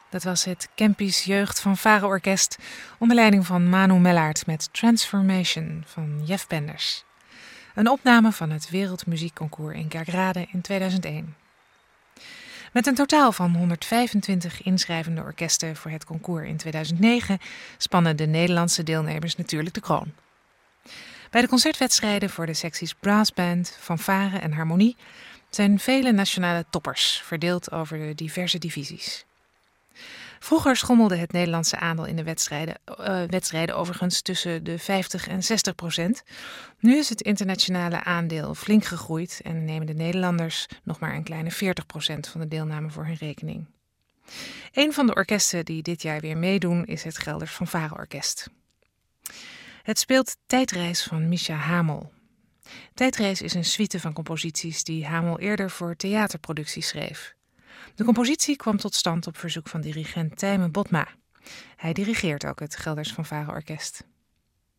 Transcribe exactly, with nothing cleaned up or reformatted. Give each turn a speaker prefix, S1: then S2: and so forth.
S1: Dat was het Kempisch Jeugd Fanfare Orkest onder leiding van Manu Mellaert met Transformation van Jef Penders. Een opname van het Wereldmuziekconcours in Kerkrade in tweeduizend één. Met een totaal van honderdvijfentwintig inschrijvende orkesten voor het concours in tweeduizend negen spannen de Nederlandse deelnemers natuurlijk de kroon. Bij de concertwedstrijden voor de secties brassband, fanfare en harmonie zijn vele nationale toppers verdeeld over de diverse divisies. Vroeger schommelde het Nederlandse aandeel in de wedstrijden, uh, wedstrijden overigens tussen de vijftig en zestig procent. Nu is het internationale aandeel flink gegroeid en nemen de Nederlanders nog maar een kleine veertig procent van de deelname voor hun rekening. Een van de orkesten die dit jaar weer meedoen is het Gelders Fanfare Orkest. Het speelt Tijdreis van Mischa Hamel. Tijdreis is een suite van composities die Hamel eerder voor theaterproducties schreef. De compositie kwam tot stand op verzoek van dirigent Tijmen Botma. Hij dirigeert ook het Gelders Fanfare Orkest.